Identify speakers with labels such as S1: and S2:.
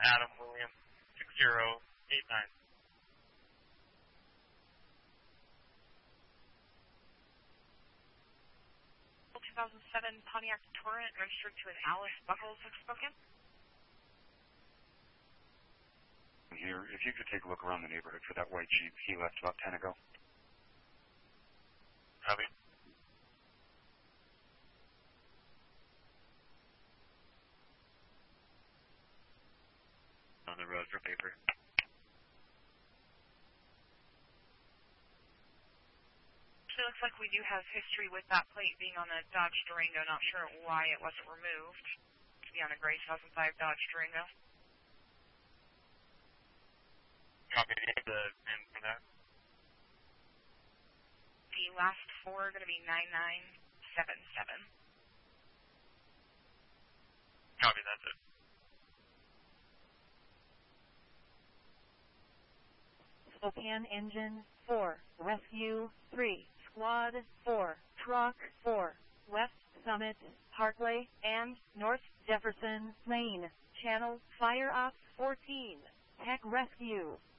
S1: Adam William 6089.
S2: 2007 Pontiac Torrent registered to an Alice Buckles have spoken.
S3: Here, if you could take a look around the neighborhood for that white Jeep he left about 10 ago.
S1: Copy. On the road for paper.
S2: It looks like we do have history with that plate being on a Dodge Durango. Not sure why it wasn't removed to be on a gray 2005 Dodge Durango.
S1: Copy the VIN for that.
S2: The last four are going to be 9977.
S1: Copy, that's it.
S4: Spokane Engine 4, Rescue 3, Squad 4, Truck 4, West Summit, Parkway, and North Jefferson Lane, Channel Fire Ops 14, Tech Rescue.